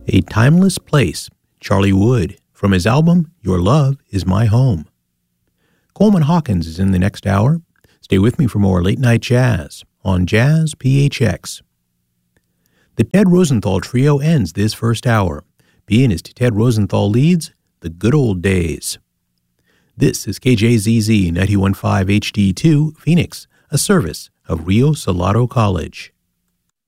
A Timeless Place, Charlie Wood, from his album Your Love Is My Home. Coleman Hawkins is in the next hour. Stay with me for more late night jazz on Jazz PHX. The Ted Rosenthal Trio ends this first hour. Pianist Ted Rosenthal leads The Good Old Days. This is KJZZ 91.5 HD2, Phoenix, a service of Rio Salado College.